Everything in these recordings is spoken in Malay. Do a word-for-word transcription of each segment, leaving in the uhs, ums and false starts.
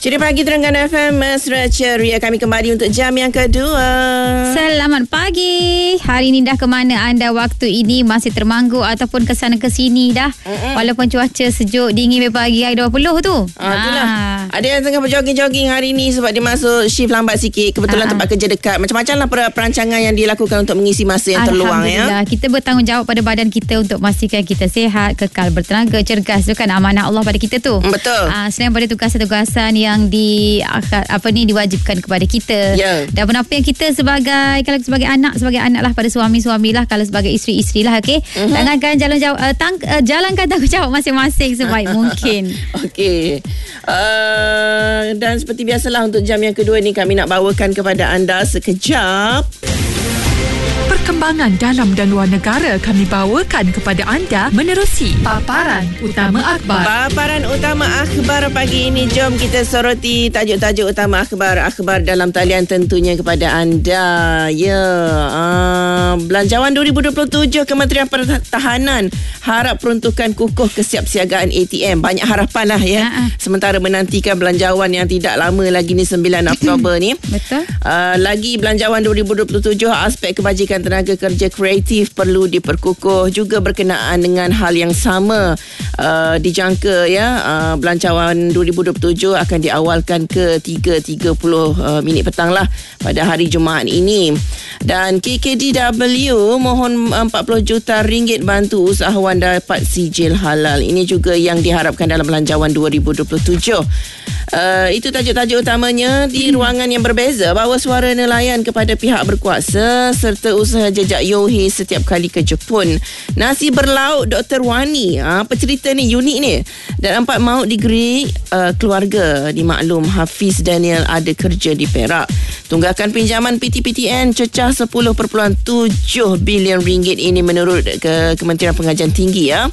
Jadi pagi Terengganu F M, Mesra Ceria. Kami kembali untuk jam yang kedua. Selamat pagi. Hari ini dah ke mana anda waktu ini? Masih termanggu ataupun kesana ke sini dah? Mm-mm. Walaupun cuaca sejuk, dingin pagi hari dua puluh tu. Ah, itulah. Ada yang tengah berjogging-jogging hari ni sebab dia masuk shift lambat sikit. Kebetulan ah. tempat kerja dekat. Macam-macam lah perancangan yang dilakukan untuk mengisi masa yang terluang. Alhamdulillah. Ya? Kita bertanggungjawab pada badan kita untuk memastikan kita sihat, kekal bertenaga, cergas. Itu kan amanah Allah pada kita tu. Betul. Ah, selain pada tugasan-tugasan yang yang di apa ni diwajibkan kepada kita. Yeah. Dan apa yang kita sebagai kalau sebagai anak sebagai anak lah pada suami-suami lah, kalau sebagai isteri-isteri lah, okey. Uh-huh. Tangankan jalan jawab uh, tang, uh, jalankan tanggungjawab masing-masing sebaik mungkin. Okey. Uh, dan seperti biasalah untuk jam yang kedua ni kami nak bawakan kepada anda sekejap perkembangan dalam dan luar negara kami bawakan kepada anda menerusi paparan utama akhbar. Paparan utama akhbar pagi ini, jom kita soroti tajuk-tajuk utama akhbar akhbar dalam talian tentunya kepada anda. Ya, uh, Belanjawan dua ribu dua puluh tujuh Kementerian Pertahanan harap peruntukan kukuh kesiapsiagaan A T M. Banyak harapan lah ya. Uh-uh. Sementara menantikan belanjawan yang tidak lama lagi ni, sembilan Oktober ni. Betul. Uh, lagi belanjawan dua ribu dua puluh tujuh, aspek kebajikan tenaga kerja kreatif perlu diperkukuh. Juga berkenaan dengan hal yang sama, uh, dijangka ya uh, belanjawan dua ribu dua puluh tujuh akan diawalkan ke tiga tiga puluh uh, minit petang lah pada hari Jumaat ini. Dan K K D W mohon empat puluh juta ringgit bantu usahawan dapat sijil halal. Ini juga yang diharapkan dalam belanjawan dua ribu dua puluh tujuh. Uh, itu tajuk-tajuk utamanya. Di ruangan yang berbeza, bawa suara nelayan kepada pihak berkuasa serta usaha jejak Yohe setiap kali ke Jepun. Nasi berlauk Doktor Wani. Ha, apa cerita ni? Unik ni. Dan empat maut degree uh, keluarga. Dimaklum Hafiz Daniel ada kerja di Perak. Tunggakan pinjaman P T P T N cecah sepuluh perpuluhan tujuh bilion ringgit. Ini menurut ke Kementerian Pengajian Tinggi ya.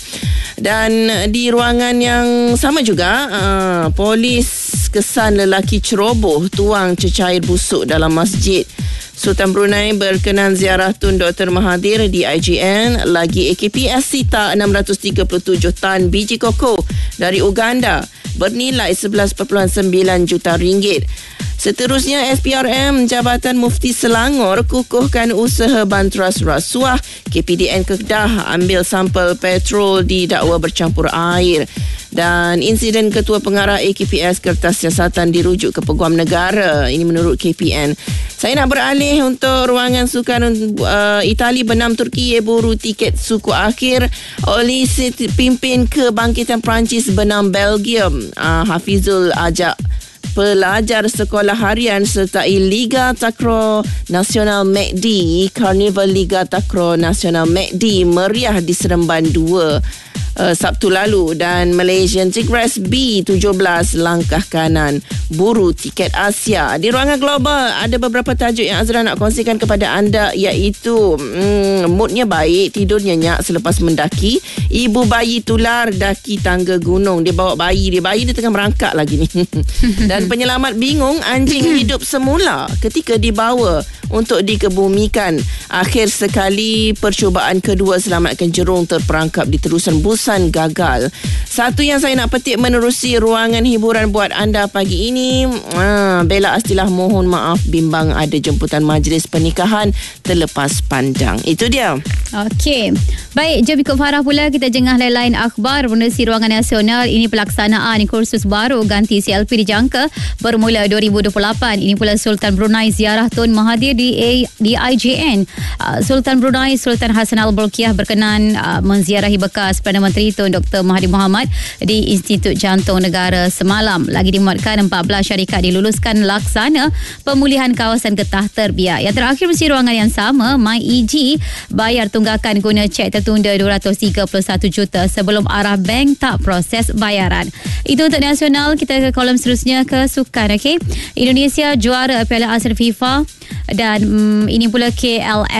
Dan di ruangan yang sama juga, uh, polis kesan lelaki ceroboh tuang cecair busuk dalam masjid. Sultan Brunei berkenan ziarah Tun Doktor Mahathir di I G N. Lagi A K P S sita enam ratus tiga puluh tujuh tan biji koko dari Uganda bernilai sebelas perpuluhan sembilan juta ringgit. Seterusnya, S P R M Jabatan Mufti Selangor kukuhkan usaha banteras rasuah. K P D N Kedah ambil sampel petrol didakwa bercampur air. Dan insiden Ketua Pengarah A K P S Kertas Siasatan dirujuk ke Peguam Negara. Ini menurut K P N. Saya nak beralih untuk ruangan sukan. uh, Itali benam Turki buru tiket suku akhir. Oleh pimpin kebangkitan Perancis benam Belgium. uh, Hafizul ajak pelajar sekolah harian sertai Liga Takraw Nasional M A C D. Karnival Liga Takraw Nasional M A C D meriah di Seremban dua uh, Sabtu lalu. Dan Malaysian Tigres B tujuh belas langkah kanan buru tiket Asia. Di ruangan global ada beberapa tajuk yang Azra nak kongsikan kepada anda, iaitu hmm, moodnya baik, tidur nyenyak selepas mendaki. Ibu bayi tular daki tangga gunung. Dia bawa bayi dia. Bayi dia tengah merangkak lagi ni. Dan penyelamat bingung anjing hidup semula ketika dibawa untuk dikebumikan. Akhir sekali percubaan kedua selamatkan jerung terperangkap di terusan Busan gagal. Satu yang saya nak petik menerusi ruangan hiburan buat anda pagi ini. Ah, Bella Astilah mohon maaf bimbang ada jemputan majlis pernikahan terlepas pandang. Itu dia. Okey. Baik, jom ikut Farah pula kita jengah lain-lain akhbar menerusi ruangan nasional. Ini pelaksanaan kursus baru ganti C L P dijangka bermula dua ribu dua puluh lapan. Ini pula Sultan Brunei ziarah Tun Mahathir di A, di I J N. Uh, Sultan Brunei Sultan Hassan Al-Bolkiah berkenan uh, menziarahi bekas Perdana Menteri Tun Doktor Mahathir Mohamad di Institut Jantung Negara semalam. Lagi dimuatkan empat belas syarikat diluluskan laksana pemulihan kawasan getah terbiak. Yang terakhir mesti ruangan yang sama, MyEG bayar tunggakan guna cek tertunda dua ratus tiga puluh satu juta sebelum arah bank tak proses bayaran. Itu untuk nasional. Kita ke kolom seterusnya ke sukan. Okay? Indonesia juara Piala Asal FIFA dan um, ini pula K L S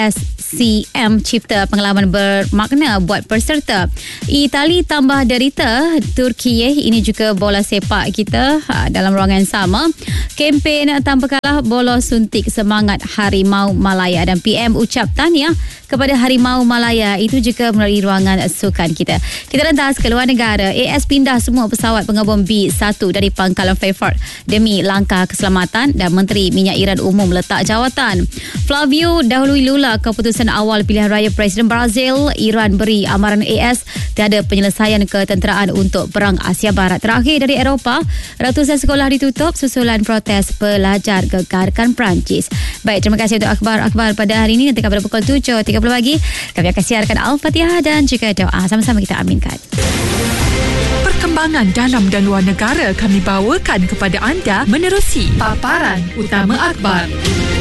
C M cipta pengalaman bermakna buat peserta. Itali tambah derita, Turki ini juga bola sepak kita dalam ruangan sama. Kempen tanpa kalah bola suntik semangat Harimau Malaya, dan P M ucap tahniah kepada Harimau Malaya itu juga melalui ruangan sukan kita. Kita rentas ke luar negara. A S pindah semua pesawat pengebom B satu dari pangkalan Frankfurt demi langkah keselamatan, dan Menteri Minyak Iran Umum letak jawatan. Flavio dahului Lula keputusan awal pilihan raya Presiden Brazil. Iran beri amaran A S tiada penyelesaian ketenteraan untuk perang Asia Barat. Terakhir dari Eropah, ratusan sekolah ditutup susulan protes pelajar gegarkan Perancis. Baik, terima kasih untuk akhbar-akhbar pada hari ini. Nanti pada pukul tujuh tiga puluh pagi kami akan siarkan Al-Fatihah dan juga doa. Sama-sama kita aminkan. Perkembangan dalam dan luar negara kami bawakan kepada anda menerusi paparan utama akhbar.